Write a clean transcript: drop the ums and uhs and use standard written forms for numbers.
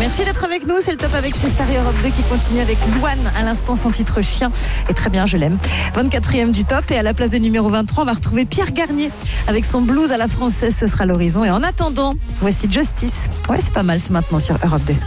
Merci d'être avec nous, c'est le top avec ces Stars Europe 2 qui continue avec Louane à l'instant, son titre Chien. Et très bien, je l'aime. 24e du top, et à la place de numéro 23, on va retrouver Pierre Garnier avec son blues à la française, ce sera l'horizon. Et en attendant, voici Justice. Ouais, c'est pas mal, c'est maintenant sur Europe 2.